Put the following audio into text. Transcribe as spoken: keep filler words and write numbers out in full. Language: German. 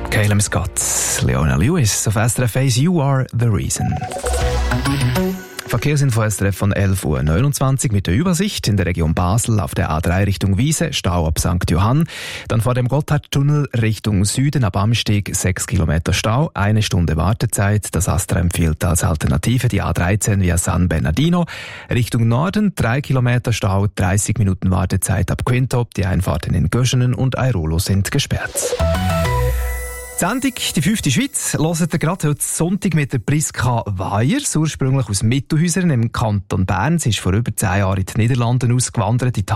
Caleb Scott, Leona Lewis auf S R F eins, You Are the Reason. Verkehrsinfo S R F von elf Uhr neunundzwanzig mit der Übersicht. In der Region Basel auf der A drei Richtung Wiese, Stau ab Sankt Johann. Dann vor dem Gotthardtunnel Richtung Süden ab Amsteg sechs Kilometer Stau, eine Stunde Wartezeit. Das Astra empfiehlt als Alternative die A dreizehn via San Bernardino. Richtung Norden drei Kilometer Stau, dreißig Minuten Wartezeit ab Quintop. Die Einfahrten in Göschenen und Airolo sind gesperrt. Die Sendung «Die fünfte Schweiz» hört ihr gerade heute Sonntag mit der Priska Weyers, ursprünglich aus Mittelhäusern im Kanton Bern. Sie ist vor über zehn Jahren in die Niederlande ausgewandert, in die